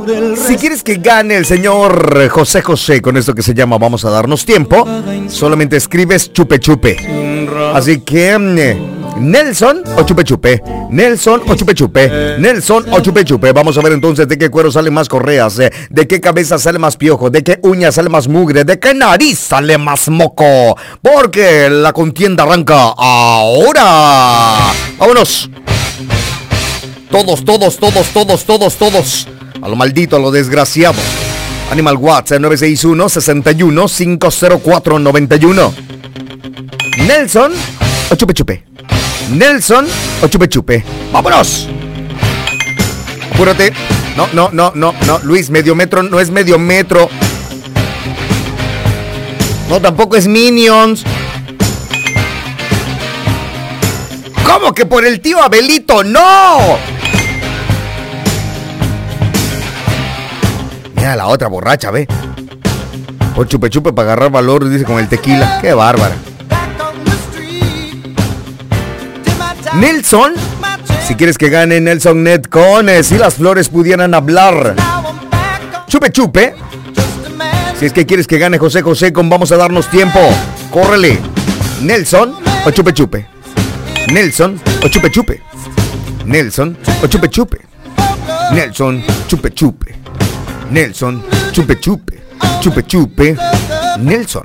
Si quieres que gane el señor José José con esto que se llama Vamos a darnos tiempo, solamente escribes chupe chupe. Así que Nelson o chupe chupe, Nelson o chupe chupe, Nelson o chupe chupe. Vamos a ver entonces de qué cuero salen más correas, de qué cabeza sale más piojo, de qué uña sale más mugre, de qué nariz sale más moco. Porque la contienda arranca ahora. Vámonos. Todos. A lo maldito, a lo desgraciado. Animal WhatsApp 961-61-50491. Nelson o chupe chupe. Nelson o chupe chupe. ¡Vámonos! Apúrate. No. Luis, medio metro no es medio metro. No, tampoco es Minions. ¿Cómo que por el tío Abelito? ¡No! Mira la otra borracha, ve. Por chupe chupe para agarrar valor, dice, con el tequila. ¡Qué bárbara! Nelson, si quieres que gane Nelson Net con Si las flores pudieran hablar. Chupe chupe. Si es que quieres que gane José José con Vamos a darnos tiempo, córrele. Nelson o chupe chupe. Nelson o chupe chupe. Nelson o chupe chupe. Nelson chupe chupe. Nelson chupe chupe. Chupe chupe. Nelson.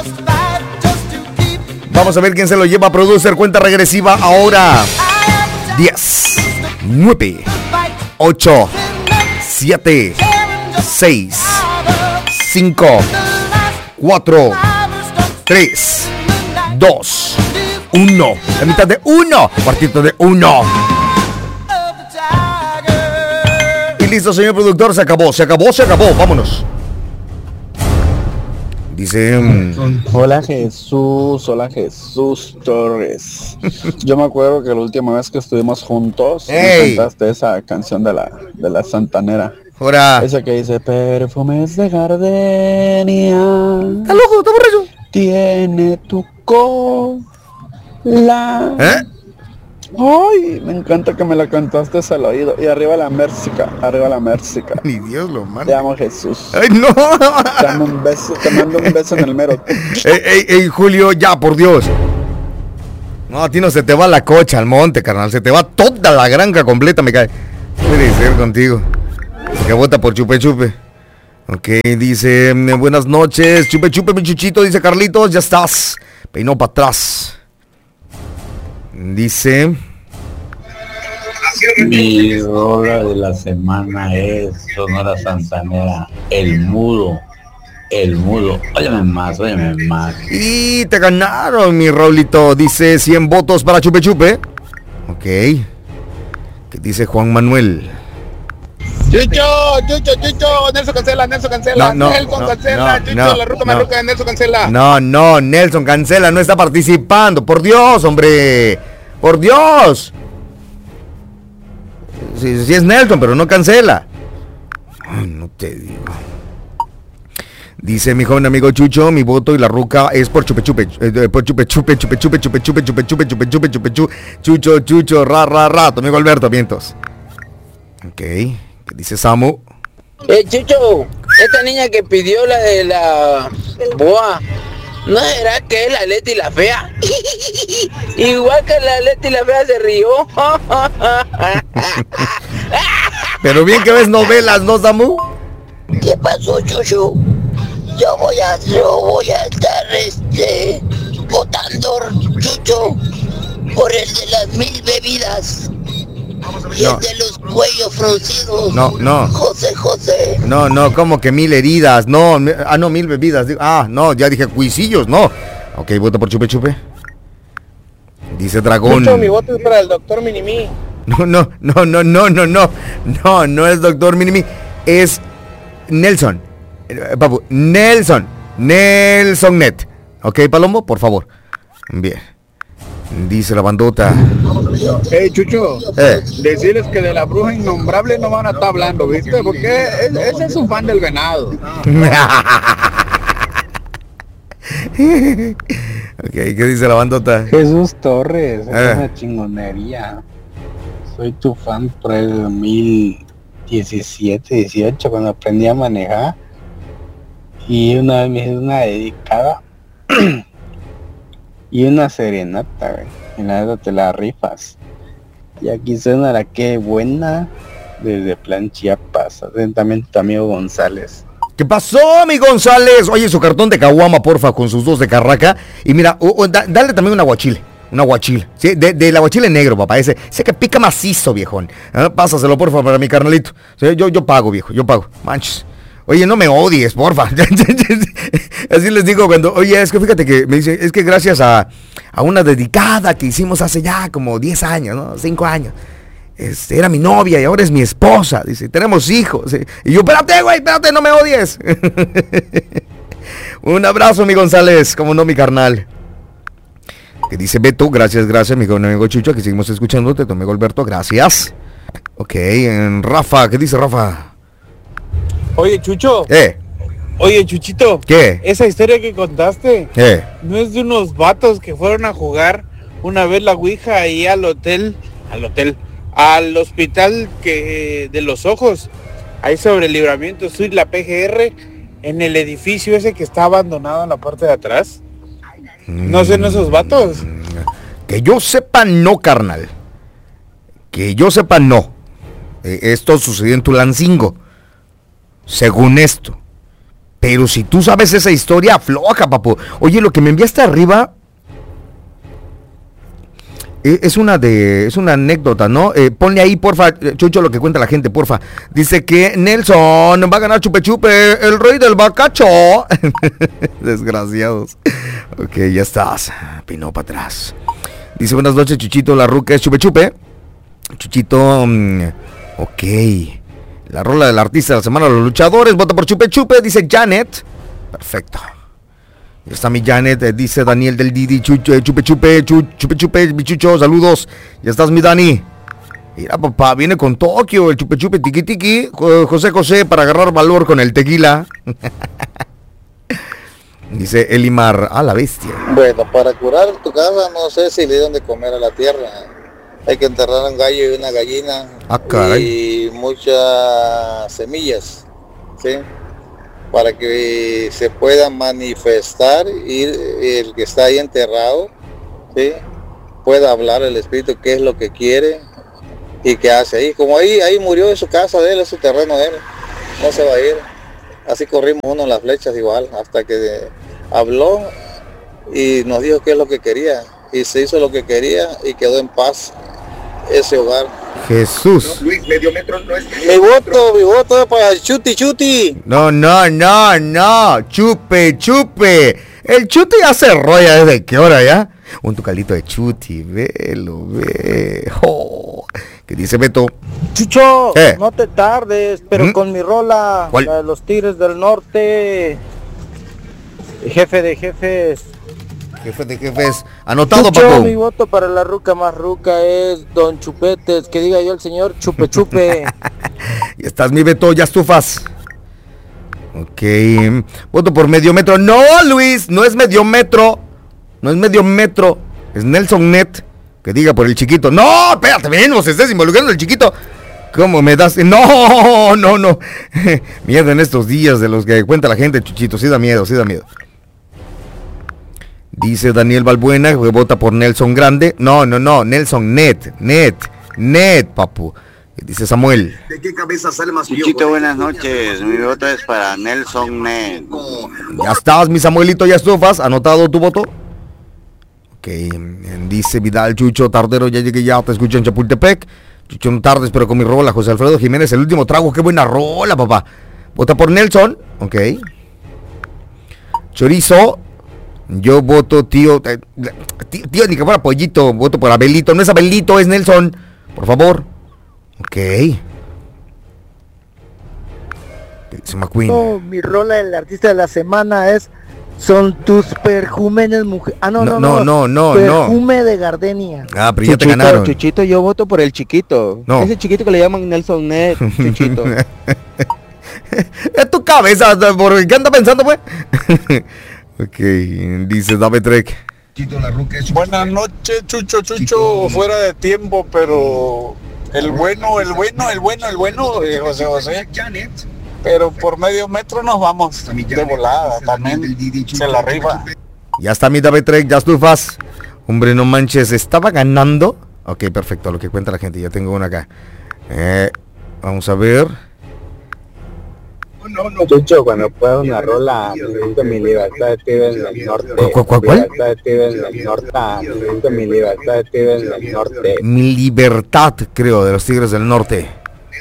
Vamos a ver quién se lo lleva. Producer, cuenta regresiva ahora. 10, 9, 8, 7, 6, 5, 4, 3, 2, 1. La mitad de 1. Cuartito de 1. Y listo, señor productor. Se acabó. Vámonos. Dice... Hola Jesús Torres. Yo me acuerdo que la última vez que estuvimos juntos me cantaste esa canción de la Santanera. Ahora. Esa que dice perfumes de gardenia. ¿Está loco? ¿Está borracho? Tiene tu cola. Ay, me encanta que me la cantaste al oído. Y arriba la Mércica. Ni Dios lo manda. Te amo, Jesús. Ay, no. Te mando un beso en el mero. Ey, Julio, ya, por Dios. No, a ti no se te va la cocha al monte, carnal. Se te va toda la granja completa, me cae. Puede ser contigo. Que vota por chupe chupe. Ok, dice, buenas noches. Chupe chupe, mi chuchito, dice Carlitos. Ya estás. Peinó para atrás. Dice... Mi rola de la semana es Sonora Santanera, El Mudo. Óyeme más. Y te ganaron, mi Raulito. Dice 100 votos para chupe chupe. Ok. ¿Qué dice Juan Manuel? Chucho, Nelson cancela. Nelson cancela, Chucho, la ruta marroca de Nelson cancela. No, Nelson cancela, no está participando. Por Dios, hombre. Por Dios. Sí es Nelson, pero no cancela. Ay, no te digo. Dice mi joven amigo Chucho, mi voto y la ruca es por chupe chupe, por chupe chupe, Chucho, ra, tu amigo Alberto, vientos. Ok, ¿qué dice Samu? Chucho, esta niña que pidió la de la boa, ¿no será que es la Leti la fea? Igual que la Leti la fea se rió. Pero bien que ves novelas, ¿no, Samu? ¿Qué pasó, Chucho? Yo voy a estar votando, Chucho, por el de las 1000 bebidas. Y el de los cuellos fruncidos. No. José. No, como que 1000 heridas. No, 1000 bebidas. No, ya dije cuisillos, no. Ok, voto por chupe chupe. Dice Dragón. Chucho, mi voto es para el doctor Minimi. No es doctor Minimi. Es Nelson. Papu, Nelson Net. Ok, Palomo, por favor. Bien. Dice la bandota. Hey, Chucho, decirles que de la bruja innombrable no van a estar hablando, ¿viste? Porque ese es un fan del venado. Ok, ¿qué dice la bandota? Jesús Torres, es una chingonería. Soy tu fan por el 1000 17, 18, cuando aprendí a manejar. Y una vez me hice una dedicada y una serenata, güey. Y la verdad te la rifas. Y aquí suena la que buena desde Plan Chiapas. Atentamente tu amigo González. ¿Qué pasó, mi González? Oye, su cartón de caguama, porfa, con sus 2 de carraca. Y mira, dale también un aguachile. Un aguachile. Sí, del aguachile negro, papá. Ese que pica macizo, viejón. Pásaselo, porfa, para mi carnalito. Sí, yo pago, viejo, yo pago. Manches. Oye, no me odies, porfa. Así les digo cuando, oye, es que fíjate que me dice, es que gracias a una dedicada que hicimos hace ya como 10 años, ¿no? 5 años. Era mi novia y ahora es mi esposa. Dice, tenemos hijos. Y yo, espérate, güey, espérate, no me odies. Un abrazo, mi González, como no, mi carnal. Que dice Beto, gracias, mi amigo Chucho, que seguimos escuchándote, tu amigo Alberto, gracias. Ok, Rafa, ¿qué dice Rafa? Oye, Chucho. Oye, Chuchito. ¿Qué? Esa historia que contaste. ¿No es de unos vatos que fueron a jugar una vez la ouija ahí al hospital de los ojos, ahí sobre el Libramiento Sur, la PGR, en el edificio ese que está abandonado en la parte de atrás? ¿No son esos vatos? Que yo sepa, no, carnal. Que yo sepa, no. Esto sucedió en Tulancingo, según esto. Pero si tú sabes esa historia, afloja, papu. Oye, lo que me enviaste arriba es una anécdota, ¿no? Ponle ahí, porfa, Chucho, lo que cuenta la gente, porfa. Dice que Nelson va a ganar Chupe Chupe, el rey del bacacho. Desgraciados. Ok, ya estás. Pino para atrás. Dice, buenas noches, Chuchito, la ruca es Chupe Chupe. Chuchito, ok. La rola del artista de la semana, los luchadores, vota por Chupe Chupe, dice Janet. Perfecto. Ya está mi Janet, dice Daniel del Didi, Chupe Chupe, mi Chucho, saludos. Ya estás, mi Dani. Mira, papá, viene con Tokio, el Chupe Chupe, tiki tiki. José, para agarrar valor con el tequila. Dice Elimar, a la bestia. Bueno, para curar tu casa, no sé si le dieron de comer a la tierra. Hay que enterrar un gallo y una gallina. Y muchas semillas, ¿sí? Para que se pueda manifestar y el que está ahí enterrado, ¿sí? Pueda hablar el espíritu qué es lo que quiere y qué hace ahí. Como ahí murió en su casa de él, es su terreno de él, no se va a ir. Así corrimos uno en las flechas igual, hasta que habló y nos dijo qué es lo que quería. Y se hizo lo que quería y quedó en paz ese hogar. Jesús. No, Luis, medio metro no es mi voto es para Chuti. No. Chupe. El Chuti ya se rolla desde qué hora ya. Un tucalito de Chuti, velo. Oh. ¿Qué dice Beto? Chucho, no te tardes, pero con mi rola, ¿cuál? La de los Tigres del Norte. Jefe de jefes. Anotado, Chucho, papu. Mi voto para la ruca más ruca es Don Chupetes, que diga yo el señor Chupe. Y estás, mi Beto, ya estufas. Ok, voto por medio metro. No, Luis, no es medio metro. Es Nelson Net. Que diga por el chiquito. No, espérate, menos estés involucrando el chiquito. ¿Cómo me das? No. Miedo en estos días de los que cuenta la gente, Chuchito. Sí da miedo. Dice Daniel Balbuena, que vota por Nelson Grande. No, Nelson Net, papu. Dice Samuel. ¿De qué cabeza sale más Chuchito, piojo? Buenas noches. Mi voto es para Nelson Net. Ya estás, mi Samuelito, ya estufas. ¿Anotado tu voto? Ok, dice Vidal, Chucho, tardero, ya llegué ya, te escucho en Chapultepec. Chucho, no tardes, pero con mi rola, José Alfredo Jiménez, el último trago, qué buena rola, papá. Vota por Nelson, ok. Chorizo. Yo voto, tío, ni que fuera pollito, voto por Abelito. No es Abelito, es Nelson, por favor. Ok. Dice McQueen. Mi rola del artista de la semana es Son tus perjúmenes mujer. No. Perfume de gardenia. Ah, pero ya te ganaron. Chuchito, yo voto por el chiquito. No. Ese chiquito que le llaman Nelson Net, Chuchito. Es tu cabeza, ¿por qué anda pensando, pues? Ok, dice David Trek. Buenas noches, Chucho, fuera de tiempo, pero el bueno, José José. Pero por medio metro nos vamos de volada, también se la rifa. Ya está mi David Trek, ya estufas. Hombre, no manches, estaba ganando. Ok, perfecto, lo que cuenta la gente, ya tengo una acá. Vamos a ver. Chucho, cuando pueda una rola, mi libertad vive en el norte. ¿Cuál? Mi libertad vive en el norte. Mi libertad vive en el norte. Mi libertad, creo, de los Tigres del Norte.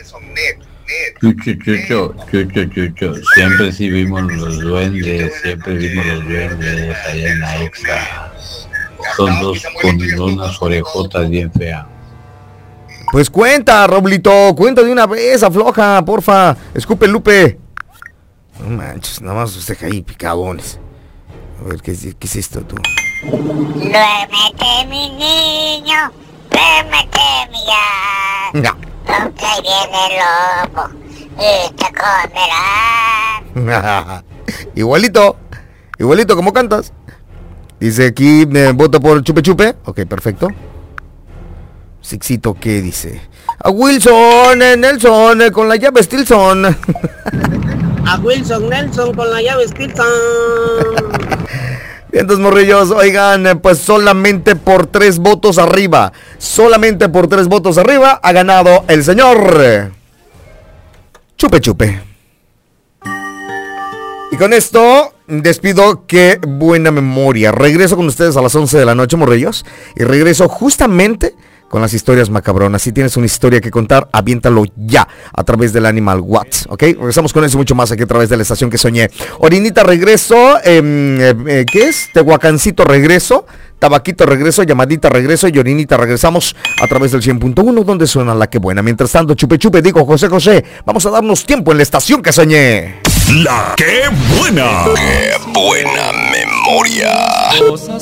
Chucho, siempre sí vimos los duendes, allá en la Exa. Son dos con unas orejotas bien feas. Pues cuenta, Roblito, cuenta de una vez, afloja, porfa. Escupe, Lupe. No manches, nada más usted ahí, picabones. A ver, ¿qué es esto, tú? Duérmete, mi niño, duérmete, mi gato. Aunque viene el lobo y te comerán. Igualito como cantas. Dice aquí, voto por Chupe Chupe. Ok, perfecto. Sixito, ¿qué dice? A Wilson, Nelson, con la llave Stilson. A Wilson, Nelson, con la llave Stilson. Vientos morrillos, oigan, pues solamente por 3 votos arriba. Solamente por 3 votos arriba ha ganado el señor Chupe Chupe. Y con esto despido, qué buena memoria. Regreso con ustedes a las 11 de la noche, morrillos. Y regreso justamente con las historias macabronas. Si tienes una historia que contar, aviéntalo ya a través del Animal Watts, ¿ok? Regresamos con eso y mucho más aquí a través de la estación que soñé. Orinita regreso, ¿qué es? Tehuacancito regreso, Tabaquito regreso, Llamadita regreso y Orinita regresamos a través del 100.1 donde suena la que buena. Mientras tanto, Chupe Chupe, digo José José, vamos a darnos tiempo en la estación que soñé. La que buena. Qué buena memoria.